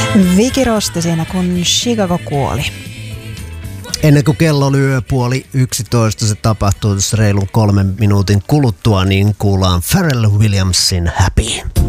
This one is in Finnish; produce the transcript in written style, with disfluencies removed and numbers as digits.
Viki Rosti siinä, kun Chicago kuoli. Ennen kuin kello oli 10:30, se tapahtuu tässä reilun 3 minuutin kuluttua, niin kuullaan Pharrell Williamsin Happy.